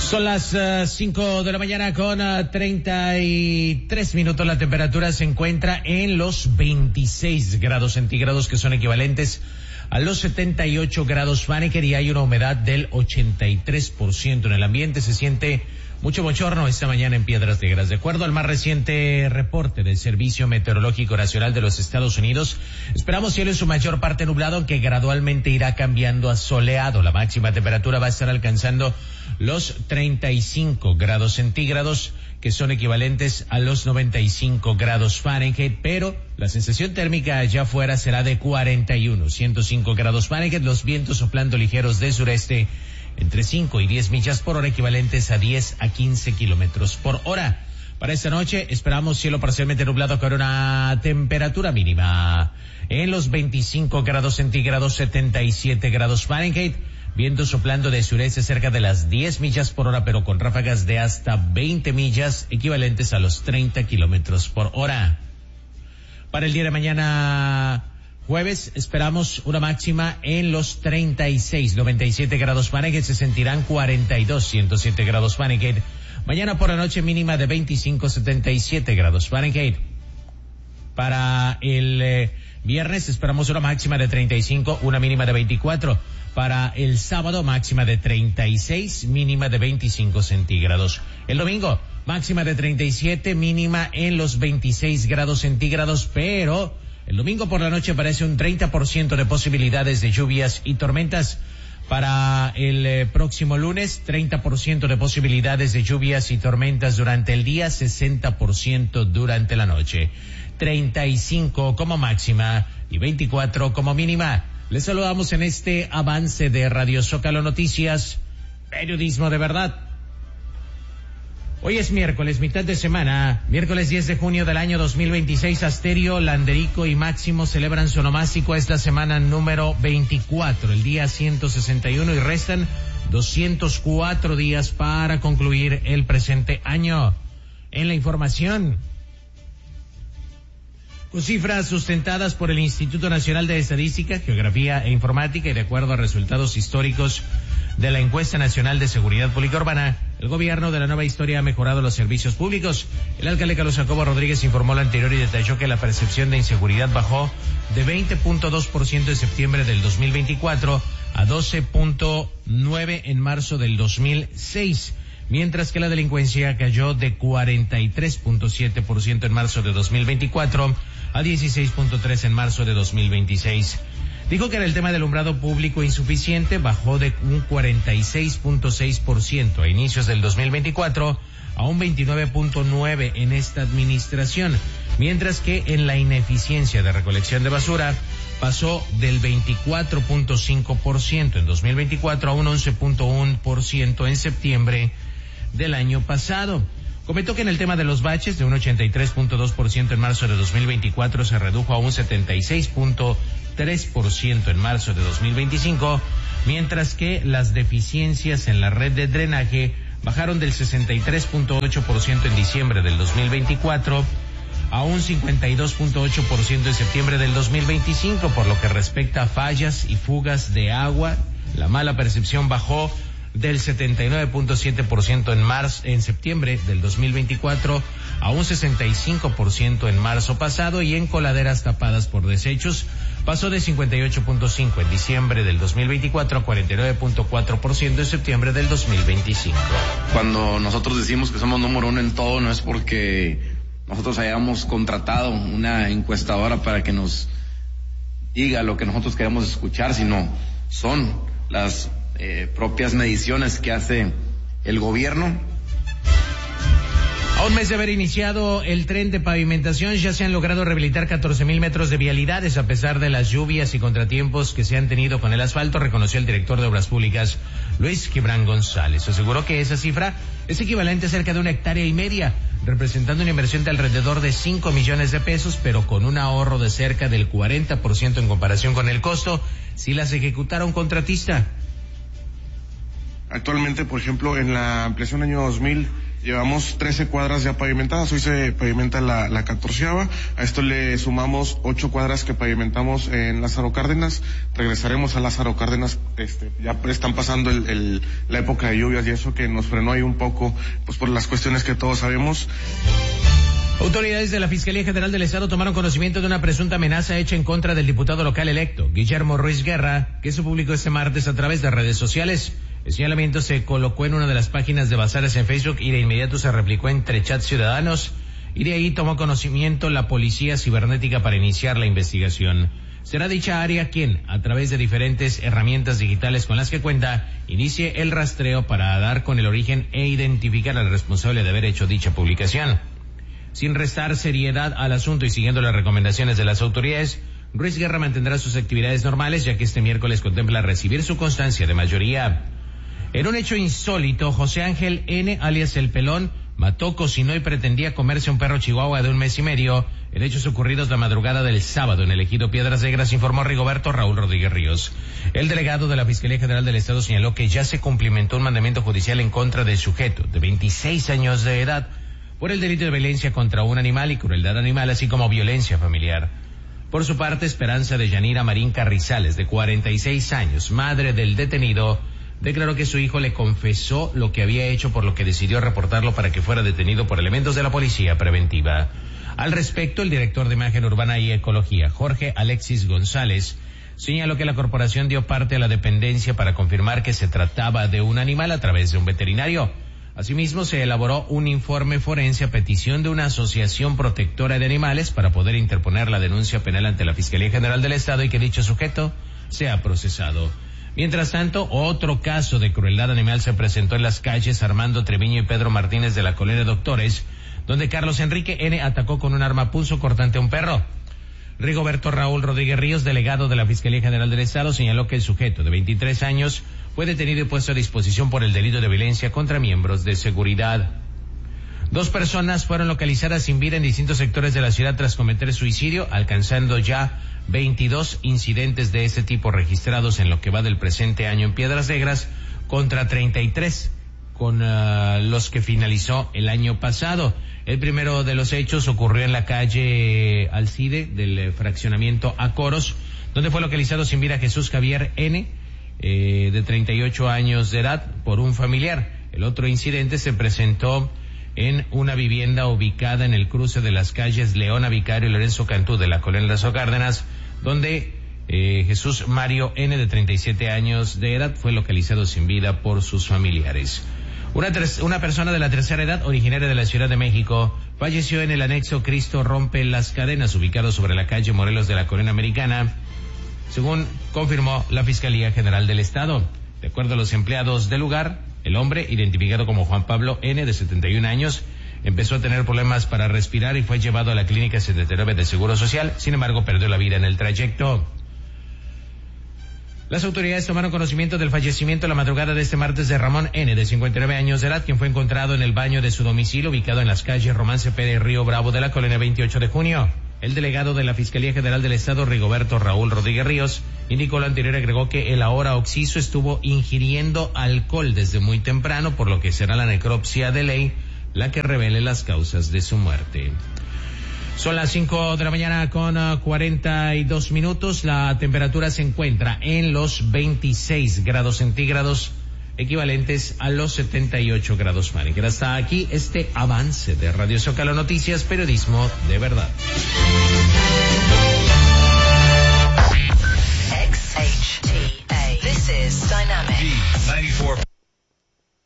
Son las 5 de la mañana con 33 minutos. La temperatura se encuentra en los 26 grados centígrados, que son equivalentes a los 78 grados Fahrenheit, y hay una humedad del 83% en el ambiente. Se siente mucho bochorno esta mañana en Piedras Negras. De acuerdo al más reciente reporte del Servicio Meteorológico Nacional de los Estados Unidos, esperamos cielo en su mayor parte nublado, aunque gradualmente irá cambiando a soleado. La máxima temperatura va a estar alcanzando los 35 grados centígrados, que son equivalentes a los 95 grados Fahrenheit, pero la sensación térmica allá afuera será de 105 grados Fahrenheit, los vientos soplando ligeros de sureste entre 5 y 10 millas por hora, equivalentes a 10 a 15 kilómetros por hora. Para esta noche esperamos cielo parcialmente nublado con una temperatura mínima en los 25 grados centígrados, 77 grados Fahrenheit. Viento soplando de sureste cerca de las 10 millas por hora, pero con ráfagas de hasta 20 millas, equivalentes a los 30 kilómetros por hora. Para el día de mañana, jueves, esperamos una máxima en los 36, 97 grados Fahrenheit, se sentirán 42, 107 grados Fahrenheit. Mañana por la noche mínima de 25, 77 grados Fahrenheit. Para el viernes esperamos una máxima de 35, una mínima de 24. Para el sábado, máxima de 36, mínima de 25 centígrados. El domingo, máxima de 37, mínima en los 26 grados centígrados, pero el domingo por la noche aparece un 30% de posibilidades de lluvias y tormentas. Para el próximo lunes, 30% de posibilidades de lluvias y tormentas durante el día, 60% durante la noche. 35 como máxima y 24 como mínima. Les saludamos en este avance de Radio Zócalo Noticias, periodismo de verdad. Hoy es miércoles, mitad de semana, miércoles 10 de junio del año 2026. Asterio, Landerico y Máximo celebran su onomástico esta semana número 24, el día 161, y restan 204 días para concluir el presente año. En la información, con cifras sustentadas por el Instituto Nacional de Estadística, Geografía e Informática y de acuerdo a resultados históricos de la Encuesta Nacional de Seguridad Pública Urbana, el gobierno de la nueva historia ha mejorado los servicios públicos. El alcalde Carlos Jacobo Rodríguez informó lo anterior y detalló que la percepción de inseguridad bajó de 20.2% en septiembre del 2024 a 12.9% en marzo del 2006. Mientras que la delincuencia cayó de 43.7% en marzo de 2024 a 16.3% en marzo de 2026. Dijo que era el tema del alumbrado público insuficiente, bajó de un 46.6% a inicios del 2024 a un 29.9% en esta administración, mientras que en la ineficiencia de recolección de basura pasó del 24.5% en 2024 a un 11.1% en septiembre del año pasado. Comentó que en el tema de los baches, de un 83.2% en marzo de 2024 se redujo a un 76.3% en marzo de 2025, mientras que las deficiencias en la red de drenaje bajaron del 63.8% en diciembre del 2024 a un 52.8% en septiembre del 2025. Por lo que respecta a fallas y fugas de agua, la mala percepción bajó del 79.7% en septiembre del 2024 a un 65% en marzo pasado, y en coladeras tapadas por desechos pasó de 58.5% en diciembre del 2024 a 49.4% en septiembre del 2025. Cuando nosotros decimos que somos número uno en todo, no es porque nosotros hayamos contratado una encuestadora para que nos diga lo que nosotros queremos escuchar, sino son las propias mediciones que hace el gobierno. A un mes de haber iniciado el tren de pavimentación, ya se han logrado rehabilitar 14,000 metros de vialidades a pesar de las lluvias y contratiempos que se han tenido con el asfalto, reconoció el director de Obras Públicas, Luis Gibran González. Aseguró que esa cifra es equivalente a cerca de 1,5 hectáreas, representando una inversión de alrededor de 5 millones de pesos, pero con un ahorro de cerca del 40% en comparación con el costo si las ejecutara un contratista. Actualmente, por ejemplo, en la ampliación año 2000 Llevamos 13 cuadras ya pavimentadas, hoy se pavimenta la 14ª, a esto le sumamos 8 cuadras que pavimentamos en Lázaro Cárdenas, regresaremos a Lázaro Cárdenas, ya están pasando la época de lluvias y eso que nos frenó ahí un poco, pues por las cuestiones que todos sabemos. Autoridades de la Fiscalía General del Estado tomaron conocimiento de una presunta amenaza hecha en contra del diputado local electo, Guillermo Ruiz Guerra, que se publicó este martes a través de redes sociales. El señalamiento se colocó en una de las páginas de Bazares en Facebook y de inmediato se replicó entre chats ciudadanos, y de ahí tomó conocimiento la Policía Cibernética para iniciar la investigación. Será dicha área quien, a través de diferentes herramientas digitales con las que cuenta, inicie el rastreo para dar con el origen e identificar al responsable de haber hecho dicha publicación. Sin restar seriedad al asunto y siguiendo las recomendaciones de las autoridades, Ruiz Guerra mantendrá sus actividades normales, ya que este miércoles contempla recibir su constancia de mayoría. En un hecho insólito, José Ángel N., alias El Pelón, mató, cocinó y pretendía comerse un perro chihuahua de 1 mes y medio, en hechos ocurridos la madrugada del sábado en el ejido Piedras Negras, informó Rigoberto Raúl Rodríguez Ríos. El delegado de la Fiscalía General del Estado señaló que ya se cumplimentó un mandamiento judicial en contra del sujeto, de 26 años de edad, por el delito de violencia contra un animal y crueldad animal, así como violencia familiar. Por su parte, Esperanza de Yanira Marín Carrizales, de 46 años, madre del detenido, declaró que su hijo le confesó lo que había hecho, por lo que decidió reportarlo para que fuera detenido por elementos de la policía preventiva. Al respecto, el director de Imagen Urbana y Ecología, Jorge Alexis González, señaló que la corporación dio parte a la dependencia para confirmar que se trataba de un animal a través de un veterinario. Asimismo, se elaboró un informe forense a petición de una asociación protectora de animales para poder interponer la denuncia penal ante la Fiscalía General del Estado y que dicho sujeto sea procesado. Mientras tanto, otro caso de crueldad animal se presentó en las calles Armando Treviño y Pedro Martínez de la Colonia Doctores, donde Carlos Enrique N. atacó con un arma punzocortante a un perro. Rigoberto Raúl Rodríguez Ríos, delegado de la Fiscalía General del Estado, señaló que el sujeto de 23 años fue detenido y puesto a disposición por el delito de violencia contra miembros de seguridad. 2 personas fueron localizadas sin vida en distintos sectores de la ciudad tras cometer suicidio, alcanzando ya 22 incidentes de ese tipo registrados en lo que va del presente año en Piedras Negras, contra 33 con los que finalizó el año pasado. El primero de los hechos ocurrió en la calle Alcide del fraccionamiento Acoros, donde fue localizado sin vida Jesús Javier N., de 38 años de edad, por un familiar. El otro incidente se presentó en una vivienda ubicada en el cruce de las calles Leona Vicario y Lorenzo Cantú de la Colonia Lázaro Cárdenas, donde Jesús Mario N., de 37 años de edad, fue localizado sin vida por sus familiares. Una persona de la tercera edad, originaria de la Ciudad de México, falleció en el anexo Cristo Rompe las Cadenas, ubicado sobre la calle Morelos de la Colonia Americana, según confirmó la Fiscalía General del Estado. De acuerdo a los empleados del lugar, el hombre, identificado como Juan Pablo N., de 71 años, empezó a tener problemas para respirar y fue llevado a la clínica 79 de Seguro Social. Sin embargo, perdió la vida en el trayecto. Las autoridades tomaron conocimiento del fallecimiento la madrugada de este martes de Ramón N., de 59 años de edad, quien fue encontrado en el baño de su domicilio ubicado en las calles Román Cepeda y Río Bravo de la Colonia 28 de Junio. El delegado de la Fiscalía General del Estado, Rigoberto Raúl Rodríguez Ríos, indicó lo anterior y agregó que el ahora occiso estuvo ingiriendo alcohol desde muy temprano, por lo que será la necropsia de ley la que revele las causas de su muerte. Son las 5 de la mañana con 42 minutos. La temperatura se encuentra en los 26 grados centígrados, equivalentes a los 78 grados Fahrenheit. Hasta aquí este avance de Radio Zócalo Noticias, periodismo de verdad. XHTA. This is Dynamic. 94.